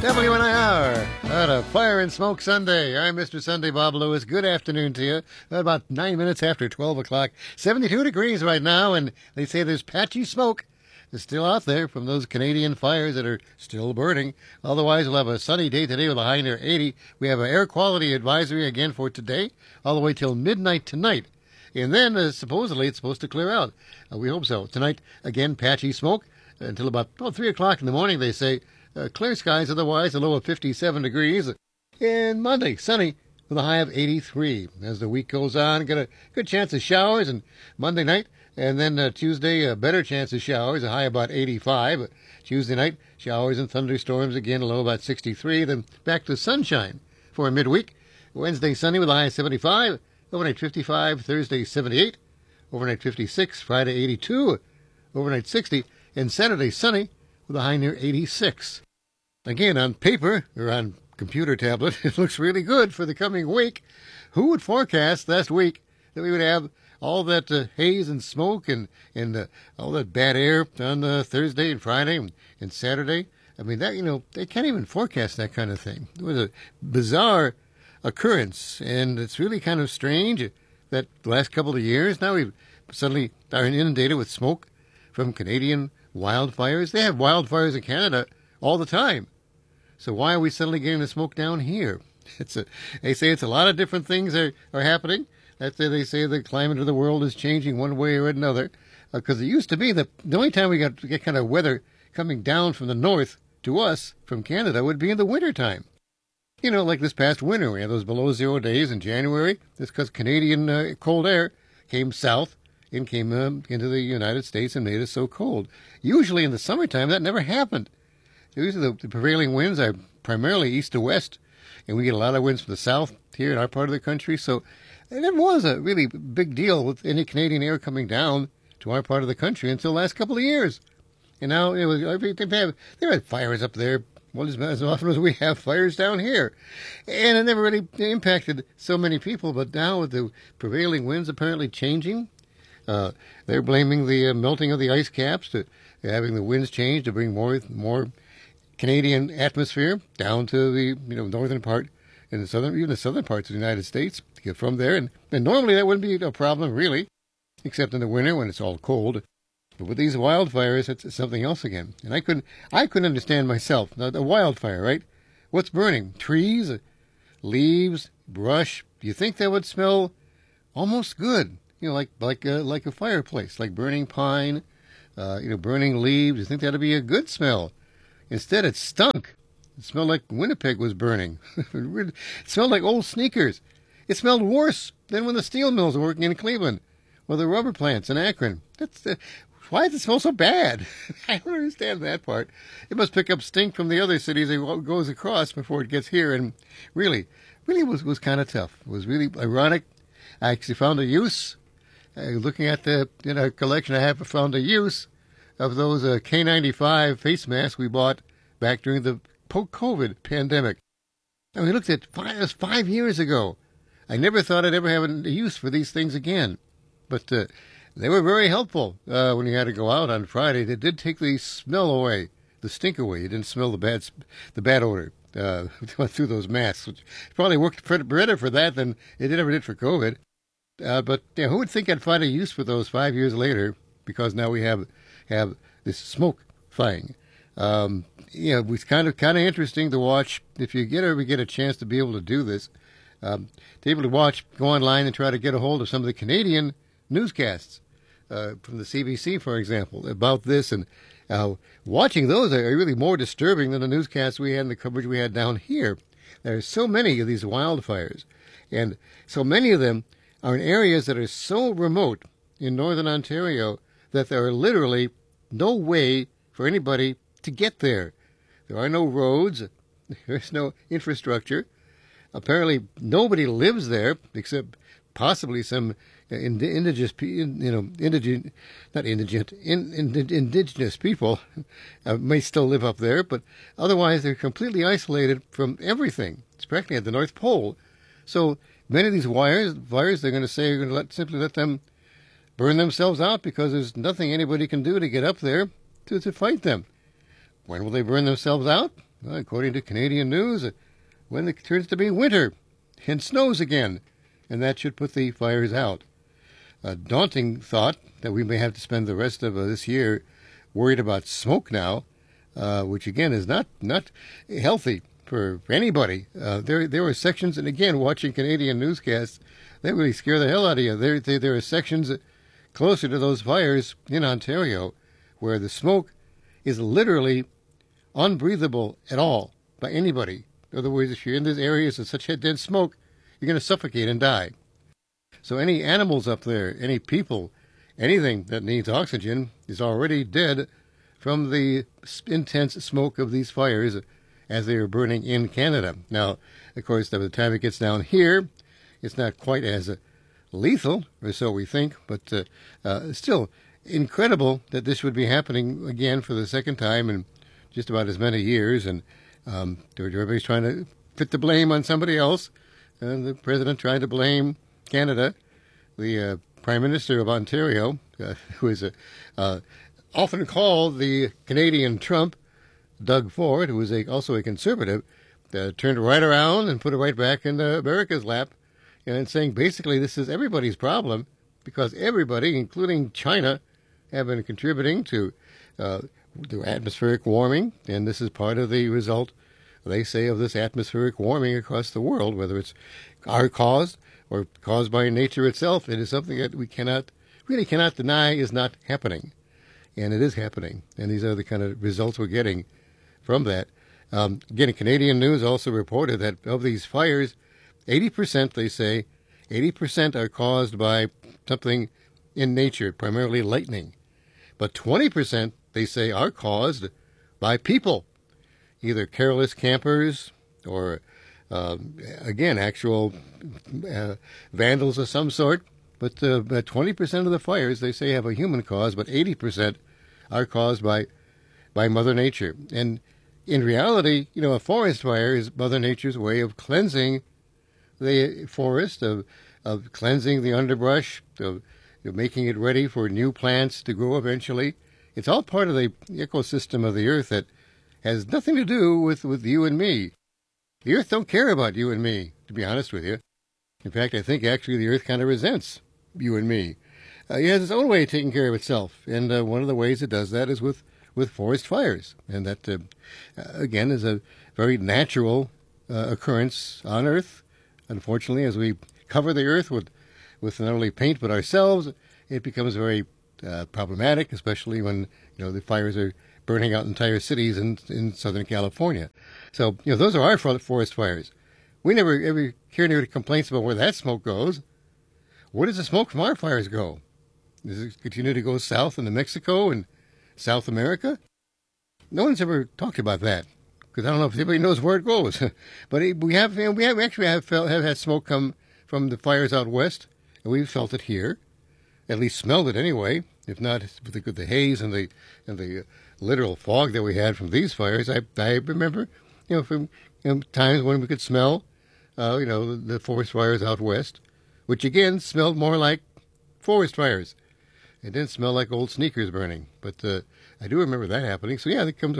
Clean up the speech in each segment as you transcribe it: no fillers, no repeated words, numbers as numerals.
WNIR on a Fire and Smoke Sunday. I'm Mr. Sunday Bob Lewis. Good afternoon to you. About 9 minutes after 12 o'clock. 72 degrees right now, and they say there's patchy smoke is still out there from those Canadian fires that are still burning. Otherwise, we'll have a sunny day today with a high near 80. We have an air quality advisory again for today, all the way till midnight tonight. And then, supposedly, it's supposed to clear out. We hope so. Tonight, again, patchy smoke until about 3 o'clock in the morning, they say. Clear skies otherwise, a low of 57 degrees. And Monday, sunny with a high of 83. As the week goes on, got a good chance of showers and Monday night. And then Tuesday, a better chance of showers, a high about 85. Tuesday night, showers and thunderstorms again, a low about 63. Then back to sunshine for midweek. Wednesday, sunny with a high of 75. Overnight 55. Thursday, 78. Overnight 56. Friday, 82. Overnight 60. And Saturday, sunny with a high near 86. Again, on paper, or on computer tablet, it looks really good for the coming week. Who would forecast last week that we would have all that haze and smoke and all that bad air on Thursday and Friday and Saturday? I mean, that, they can't even forecast that kind of thing. It was a bizarre occurrence, and it's really kind of strange that the last couple of years, now we suddenly are inundated with smoke from Canadian wildfires. They have wildfires in Canada all the time. So why are we suddenly getting the smoke down here? They say it's a lot of different things are happening. They say the climate of the world is changing one way or another. Because it used to be that the only time we get kind of weather coming down from the north to us from Canada would be in the wintertime. Like this past winter, we had those below zero days in January. That's because Canadian cold air came south and came into the United States and made it so cold. Usually in the summertime, that never happened. Usually the prevailing winds are primarily east to west, and we get a lot of winds from the south here in our part of the country. So it never was a really big deal with any Canadian air coming down to our part of the country until the last couple of years. And now they had fires up there as often as we have fires down here. And it never really impacted so many people. But now with the prevailing winds apparently changing, they're blaming the melting of the ice caps to having the winds change to bring more Canadian atmosphere down to the northern part and even the southern parts of the United States to get from there. And normally that wouldn't be a problem really, except in the winter when it's all cold. But with these wildfires, it's something else again. And I couldn't understand myself. Now, the wildfire, right? What's burning? Trees, leaves, brush. Do you think that would smell almost good? Like a fireplace, like burning pine, burning leaves. Do you think that'd be a good smell? Instead, it stunk. It smelled like Winnipeg was burning. It smelled like old sneakers. It smelled worse than when the steel mills were working in Cleveland or the rubber plants in Akron. Why does it smell so bad? I don't understand that part. It must pick up stink from the other cities it goes across before it gets here. And really was kind of tough. It was really ironic. I actually found a use. Looking at the collection I have, found a use of those K95 face masks we bought back during the COVID pandemic. And we looked at it was 5 years ago. I never thought I'd ever have a use for these things again. But they were very helpful when you had to go out on Friday. They did take the smell away, the stink away. You didn't smell the bad odor through those masks, which probably worked better for that than it ever did for COVID. But who would think I'd find a use for those 5 years later? Because now we have this smoke thing. It was kind of interesting to watch. If you ever get a chance to be able to do this, to be able to go online and try to get a hold of some of the Canadian newscasts from the CBC, for example, about this. And watching those are really more disturbing than the newscasts we had and the coverage we had down here. There are so many of these wildfires, and so many of them are in areas that are so remote in northern Ontario that there are literally no way for anybody to get there. There are no roads. There's no infrastructure. Apparently, nobody lives there except possibly some indigenous people may still live up there, but otherwise they're completely isolated from everything. It's practically at the North Pole. So many of these fires, they're going to say you're going to simply let them burn themselves out because there's nothing anybody can do to get up there to fight them. When will they burn themselves out? Well, according to Canadian News, when it turns to be winter and snows again, and that should put the fires out. A daunting thought that we may have to spend the rest of this year worried about smoke now, which again is not healthy for anybody. There were sections, and again, watching Canadian newscasts, they really scare the hell out of you. There are sections closer to those fires in Ontario where the smoke is literally unbreathable at all by anybody. In other words, if you're in these areas of such dense smoke, you're going to suffocate and die. So any animals up there, any people, anything that needs oxygen is already dead from the intense smoke of these fires as they are burning in Canada. Now, of course, by the time it gets down here, it's not quite as lethal, or so we think, but still incredible that this would be happening again for the second time in just about as many years. And everybody's trying to put the blame on somebody else. And the president trying to blame Canada. The Prime Minister of Ontario, who is often called the Canadian Trump, Doug Ford, who is also a conservative, turned right around and put it right back in America's lap, and saying basically this is everybody's problem because everybody, including China, have been contributing to atmospheric warming, and this is part of the result, they say, of this atmospheric warming across the world, whether it's our cause or caused by nature itself. It is something that we really cannot deny is not happening, and it is happening, and these are the kind of results we're getting from that. Again, Canadian News also reported that of these fires, 80%, they say, 80% are caused by something in nature, primarily lightning. But 20%, they say, are caused by people, either careless campers or, again, actual vandals of some sort. But 20% of the fires, they say, have a human cause, but 80% are caused by Mother Nature. And in reality, a forest fire is Mother Nature's way of cleansing the forest, of cleansing the underbrush, of making it ready for new plants to grow eventually. It's all part of the ecosystem of the earth that has nothing to do with you and me. The earth don't care about you and me, to be honest with you. In fact, I think actually the earth kind of resents you and me. It has its own way of taking care of itself, and one of the ways it does that is with forest fires. And that, again, is a very natural occurrence on Earth. Unfortunately, as we cover the Earth with not only paint but ourselves, it becomes very problematic, especially when the fires are burning out entire cities in Southern California. So those are our forest fires. We never ever hear any complaints about where that smoke goes. Where does the smoke from our fires go? Does it continue to go south into Mexico and South America? No one's ever talked about that because I don't know if anybody knows where it goes. But we have had smoke come from the fires out west, and we've felt it here, at least smelled it anyway. If not with the haze and the literal fog that we had from these fires, I remember from times when we could smell the forest fires out west, which again smelled more like forest fires. It didn't smell like old sneakers burning, but I do remember that happening. So yeah, it covers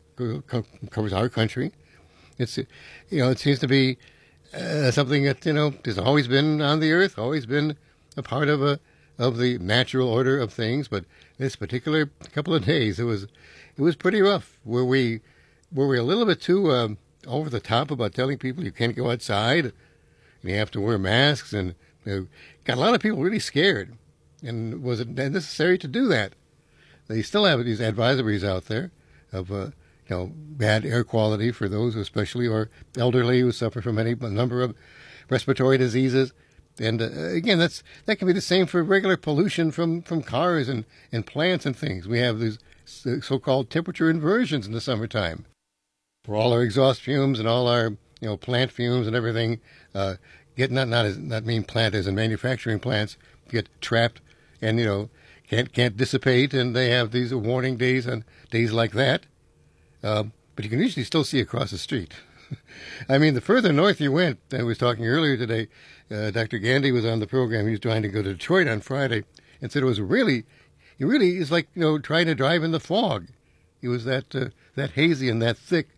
our country. It's it seems to be something that has always been on the earth, always been a part of the natural order of things. But this particular couple of days, it was pretty rough. Were we a little bit too over the top about telling people you can't go outside and you have to wear masks, and got a lot of people really scared. And was it necessary to do that? They still have these advisories out there of bad air quality for those especially who are elderly, who suffer from a number of respiratory diseases. And again, that can be the same for regular pollution from cars and plants and things. We have these so-called temperature inversions in the summertime, where all our exhaust fumes and all our plant fumes and everything get not mean plant as in manufacturing plants get trapped and can't dissipate, and they have these warning days on days like that. But you can usually still see across the street. I mean, the further north you went, I was talking earlier today, Dr. Gandhi was on the program. He was trying to go to Detroit on Friday and said it really is like, trying to drive in the fog. It was that hazy and that thick,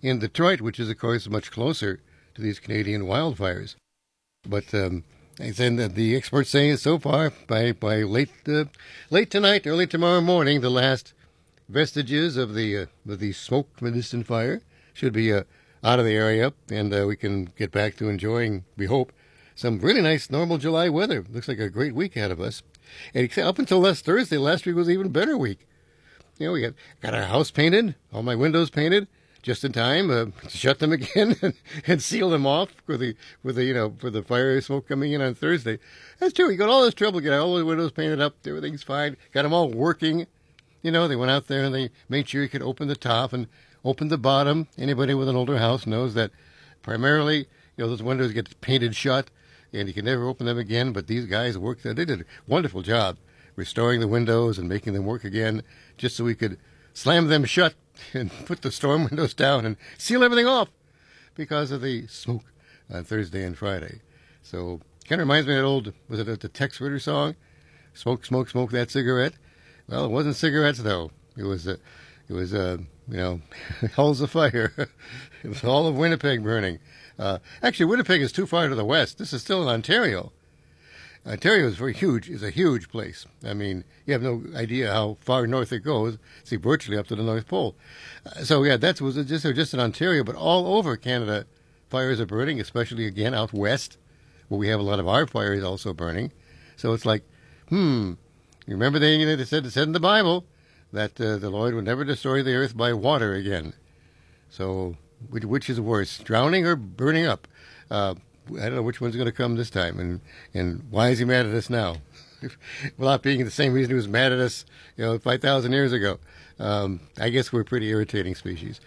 in Detroit, which is, of course, much closer to these Canadian wildfires. But I said that the experts say so far, by late tonight, early tomorrow morning, the last vestiges of the smoke from a distant fire should be out of the area, and we can get back to enjoying, we hope, some really nice normal July weather. Looks like a great week ahead of us. And up until last Thursday, last week was an even better week. You know, we got our house painted, all my windows painted, just in time to shut them again and seal them off for the for the fire smoke coming in on Thursday. That's true. We got all this trouble, get all the windows painted up, everything's fine, got them all working. You know, they went out there and they made sure you could open the top and open the bottom. Anybody with an older house knows that primarily, those windows get painted shut and you can never open them again. But these guys worked, they did a wonderful job restoring the windows and making them work again just so we could slam them shut and put the storm windows down and seal everything off because of the smoke on Thursday and Friday. So kind of reminds me of that old, was it the Tex Ritter song? Smoke, smoke, smoke that cigarette. Well, it wasn't cigarettes though. It was hulls of fire. It was all of Winnipeg burning. Actually, Winnipeg is too far to the west. This is still in Ontario. Ontario is is a huge place. I mean, you have no idea how far north it goes. See, virtually up to the North Pole. So yeah, that was just in Ontario, but all over Canada, fires are burning, especially again out west, where we have a lot of our fires also burning. So it's like, you remember they said in the Bible that the Lord would never destroy the earth by water again. So which is worse, drowning or burning up? I don't know which one's going to come this time, and why is he mad at us now? Without being the same reason he was mad at us, 5,000 years ago. I guess we're a pretty irritating species.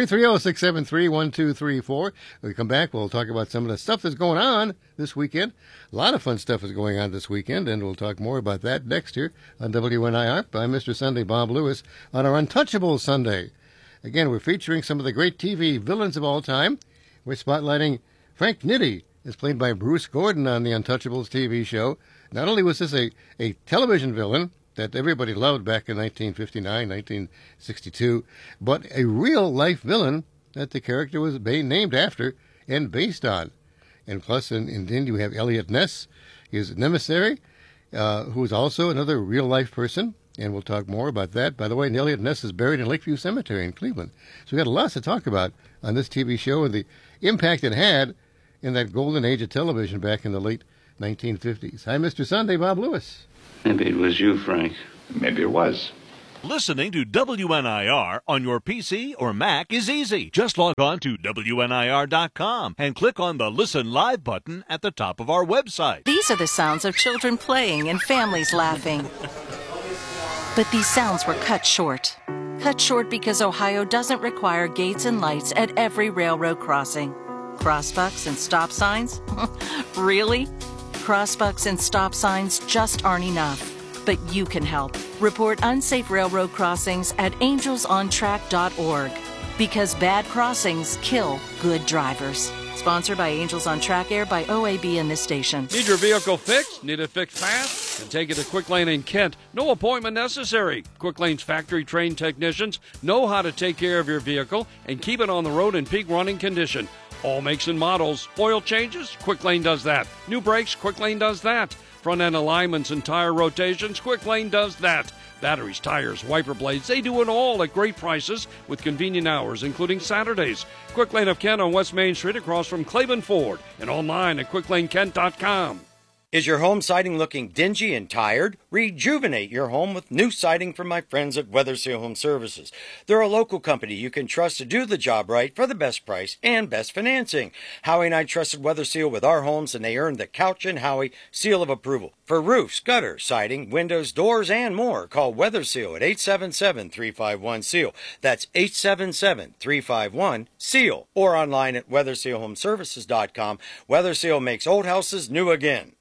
330-673-1234. When we come back, we'll talk about some of the stuff that's going on this weekend. A lot of fun stuff is going on this weekend, and we'll talk more about that next year on WNIR. I'm Mr. Sunday Bob Lewis on our Untouchable Sunday. Again, we're featuring some of the great TV villains of all time. We're spotlighting Frank Nitti, is played by Bruce Gordon on the Untouchables TV show. Not only was this a television villain that everybody loved back in 1959, 1962, but a real-life villain that the character was named after and based on. And plus, in then you have Elliot Ness, his emissary, who is also another real-life person, and we'll talk more about that. By the way, Elliot Ness is buried in Lakeview Cemetery in Cleveland. So we got lots to talk about on this TV show and the impact it had in that golden age of television back in the late 1950s. Hi, Mr. Sunday, Bob Lewis. Maybe it was you, Frank. Maybe it was. Listening to WNIR on your PC or Mac is easy. Just log on to WNIR.com and click on the Listen Live button at the top of our website. These are the sounds of children playing and families laughing. But these sounds were cut short. Cut short because Ohio doesn't require gates and lights at every railroad crossing. Crossbucks and stop signs? Really? Crossbucks and stop signs just aren't enough. But you can help. Report unsafe railroad crossings at angelsontrack.org. Because bad crossings kill good drivers. Sponsored by Angels on Track, aired by OAB and this station. Need your vehicle fixed? Need it fixed fast? Then take it to Quick Lane in Kent. No appointment necessary. Quick Lane's factory-trained technicians know how to take care of your vehicle and keep it on the road in peak running condition. All makes and models. Oil changes? Quick Lane does that. New brakes? Quick Lane does that. Front-end alignments and tire rotations? Quick Lane does that. Batteries, tires, wiper blades, they do it all at great prices with convenient hours, including Saturdays. Quick Lane of Kent on West Main Street across from Claiborne Ford and online at QuickLaneKent.com. Is your home siding looking dingy and tired? Rejuvenate your home with new siding from my friends at Weather Seal Home Services. They're a local company you can trust to do the job right for the best price and best financing. Howie and I trusted Weather Seal with our homes, and they earned the Couch and Howie seal of approval. For roofs, gutters, siding, windows, doors, and more, call Weather Seal at 877-351-SEAL. That's 877-351-SEAL. Or online at WeatherSealHomeservices.com. Weather Seal makes old houses new again.